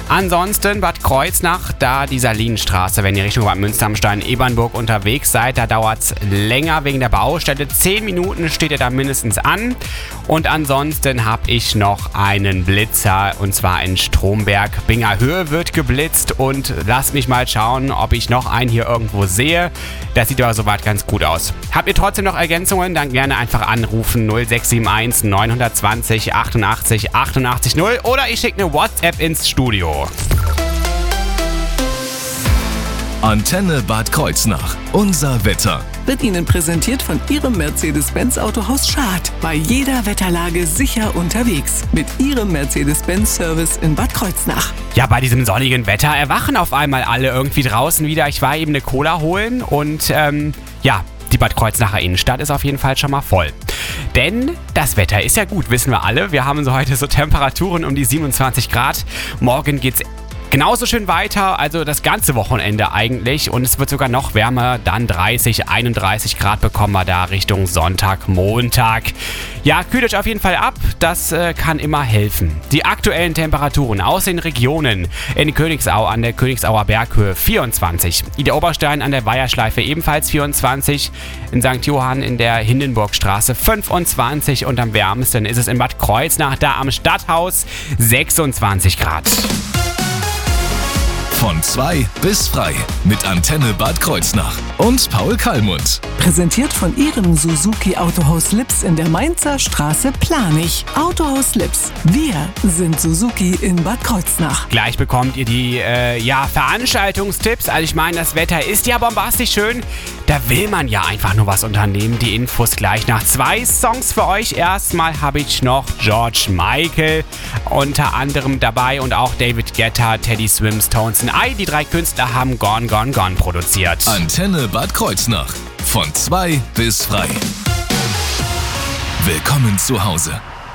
Ansonsten Bad Kreuznach, da die Salinenstraße, wenn ihr Richtung Bad Münster am Stein, Ebernburg unterwegs seid, da dauert es länger wegen der Baustelle. 10 Minuten steht ihr da mindestens an. Und ansonsten habe ich noch einen Blitzer, und zwar in Stromberg. Binger Höhe wird geblitzt und lasst mich mal schauen, ob ich noch einen hier irgendwo sehe. Das sieht aber soweit ganz gut aus. Habt ihr trotzdem noch Ergänzungen, dann gerne einfach anrufen 0671 920 88 88 0 oder ich schicke eine WhatsApp ins Studio. Antenne Bad Kreuznach. Unser Wetter. Wird Ihnen präsentiert von Ihrem Mercedes-Benz Autohaus Schad. Bei jeder Wetterlage sicher unterwegs. Mit Ihrem Mercedes-Benz-Service in Bad Kreuznach. Ja, bei diesem sonnigen Wetter erwachen auf einmal alle irgendwie draußen wieder. Ich war eben eine Cola holen und die Bad Kreuznacher Innenstadt ist auf jeden Fall schon mal voll. Denn das Wetter ist ja gut, wissen wir alle. Wir haben so heute so Temperaturen um die 27 Grad. Morgen geht's genauso schön weiter, also das ganze Wochenende eigentlich. Und es wird sogar noch wärmer, dann 30, 31 Grad bekommen wir da Richtung Sonntag, Montag. Ja, kühlt euch auf jeden Fall ab, das kann immer helfen. Die aktuellen Temperaturen aus den Regionen: in Königsau an der Königsauer Berghöhe 24, Ida Oberstein an der Weiherschleife ebenfalls 24, in St. Johann in der Hindenburgstraße 25 und am wärmsten ist es in Bad Kreuznach, da am Stadthaus 26 Grad. Von 2 bis frei mit Antenne Bad Kreuznach und Paul Kallmund. Präsentiert von Ihrem Suzuki Autohaus Lips in der Mainzer Straße Planich. Autohaus Lips. Wir sind Suzuki in Bad Kreuznach. Gleich bekommt ihr die Veranstaltungstipps. Also ich meine, das Wetter ist ja bombastisch schön. Da will man ja einfach nur was unternehmen. Die Infos gleich nach 2 Songs für euch. Erstmal habe ich noch George Michael unter anderem dabei und auch David Guetta, Teddy Swims, Stones and I. Die 3 Künstler haben Gone, Gone, Gone produziert. Antenne Bad Kreuznach. Von 2 bis frei. Willkommen zu Hause.